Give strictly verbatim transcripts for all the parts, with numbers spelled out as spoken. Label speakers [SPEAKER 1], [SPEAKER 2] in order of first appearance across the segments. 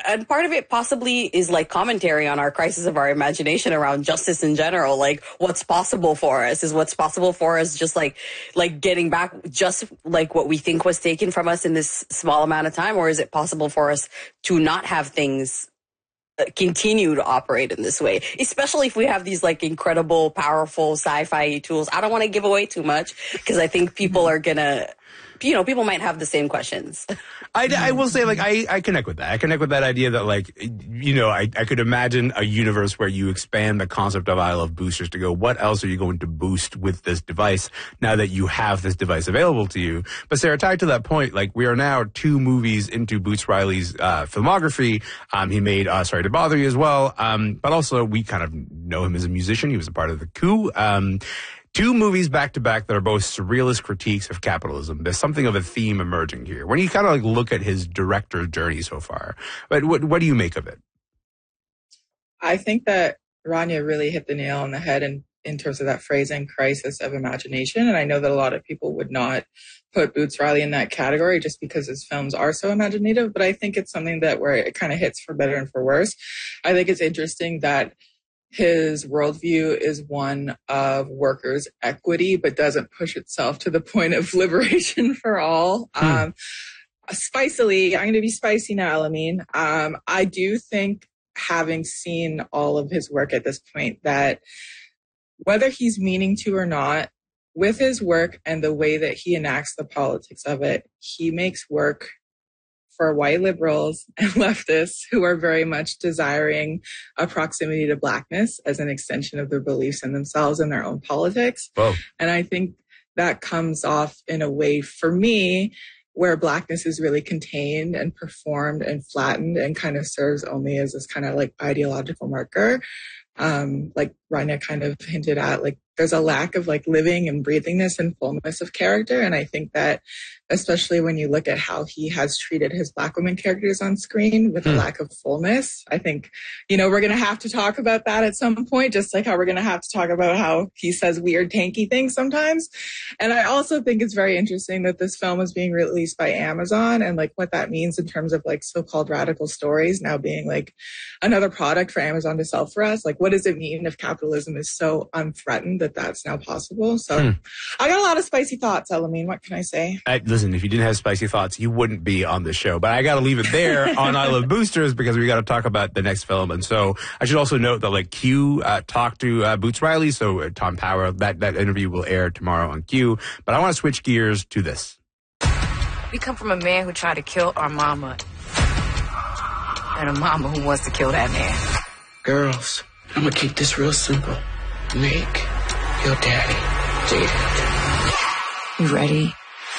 [SPEAKER 1] and part of it possibly is like commentary on our crisis of our imagination around justice in general. Like what's possible for us is what's possible for us just like, like getting back just like what we think was taken from us in this small amount of time, or is it possible for us to not have things continue to operate in this way, especially if we have these like incredible, powerful sci-fi tools. I don't want to give away too much because I think people are gonna, you know, people might have the same questions.
[SPEAKER 2] I, I will say, like, I, I connect with that. I connect with that idea that, like, you know, I, I could imagine a universe where you expand the concept of I Love Boosters to go, what else are you going to boost with this device now that you have this device available to you? But Sarah, tied to that point, like, we are now two movies into Boots Riley's uh, filmography. Um, he made uh, Sorry to Bother You as well. Um, but also, we kind of know him as a musician. He was a part of The Coup. Um, Two movies back-to-back that are both surrealist critiques of capitalism. There's something of a theme emerging here. When you kind of like look at his director journey so far, but what, what do you make of it?
[SPEAKER 3] I think that Rania really hit the nail on the head in, in terms of that phrasing, crisis of imagination. And I know that a lot of people would not put Boots Riley in that category just because his films are so imaginative. But I think it's something that where it kind of hits for better and for worse. I think it's interesting that his worldview is one of workers' equity, but doesn't push itself to the point of liberation for all. Hmm. Um, spicily, I'm going to be spicy now, Alameen. Um, I do think, having seen all of his work at this point, that whether he's meaning to or not, with his work and the way that he enacts the politics of it, he makes work for white liberals and leftists who are very much desiring a proximity to Blackness as an extension of their beliefs in themselves and their own politics.
[SPEAKER 2] Whoa.
[SPEAKER 3] And I think that comes off in a way, for me, where Blackness is really contained and performed and flattened and kind of serves only as this kind of like ideological marker. Um, like Rania kind of hinted at, like there's a lack of like living and breathingness and fullness of character. And I think that especially when you look at how he has treated his Black women characters on screen with mm. a lack of fullness, I think, you know, we're going to have to talk about that at some point, just like how we're going to have to talk about how he says weird tanky things sometimes. And I also think it's very interesting that this film is being released by Amazon and like what that means in terms of like so-called radical stories now being like another product for Amazon to sell for us. Like, what does it mean if capitalism is so unthreatened that that's now possible? So hmm. I got a lot of spicy thoughts, Elamine. What can I say?
[SPEAKER 2] I, listen, if you didn't have spicy thoughts, you wouldn't be on the show. But I got to leave it there on I Love Boosters because we got to talk about the next film. And so I should also note that like Q uh, talked to uh, Boots Riley. So uh, Tom Power, that, that interview will air tomorrow on Q. But I want to switch gears to this.
[SPEAKER 4] We come from a man who tried to kill our mama and a mama who wants to kill that man.
[SPEAKER 5] Girls, I'm going to keep this real simple. Make your daddy dead.
[SPEAKER 4] You ready?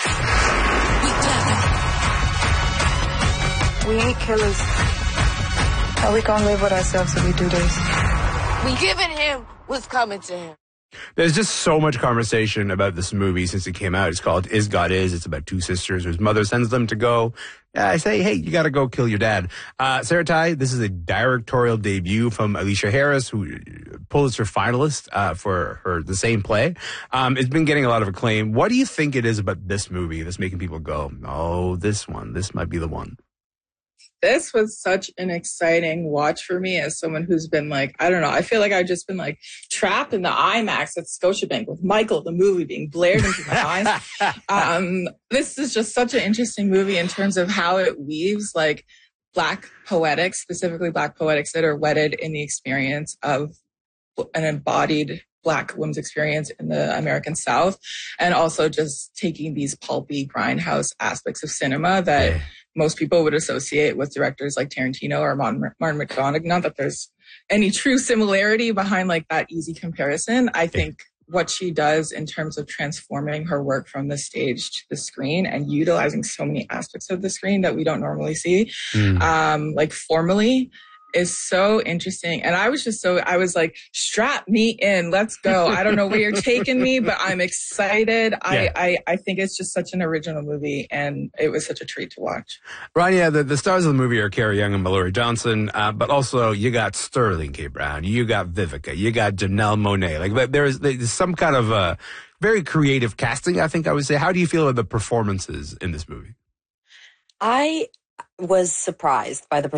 [SPEAKER 6] We ain't killers. How we gonna live with ourselves if we do this?
[SPEAKER 4] We giving him what's coming to him.
[SPEAKER 2] There's just so much conversation about this movie since it came out. It's called Is God Is. It's about two sisters whose mother sends them to go. I say, hey, you got to go kill your dad. Uh, Sarah Tai, this is a directorial debut from Alicia Harris, who Pulitzer finalist uh, for her the same play. Um, it's been getting a lot of acclaim. What do you think it is about this movie that's making people go, oh, this one, this might be the one?
[SPEAKER 3] This was such an exciting watch for me as someone who's been like, I don't know, I feel like I've just been like trapped in the IMAX at Scotiabank with Michael, the movie being blared into my eyes. Um, this is just such an interesting movie in terms of how it weaves like Black poetics, specifically Black poetics that are wedded in the experience of an embodied Black women's experience in the American South, and also just taking these pulpy grindhouse aspects of cinema that yeah. most people would associate with directors like Tarantino or Martin, Martin McDonagh. Not that there's any true similarity behind like that easy comparison. I think what she does in terms of transforming her work from the stage to the screen and utilizing so many aspects of the screen that we don't normally see, mm. um, like formally, is so interesting. And I was just so, I was like, strap me in, let's go. I don't know where you're taking me, but I'm excited. Yeah. I, I, I think it's just such an original movie and it was such a treat to watch.
[SPEAKER 2] Rania, the, the stars of the movie are Carey Young and Mallory Johnson, uh, but also you got Sterling K. Brown, you got Vivica, you got Janelle Monáe. Like there's, there's some kind of a very creative casting, I think I would say. How do you feel about the performances in this movie?
[SPEAKER 1] I was surprised by the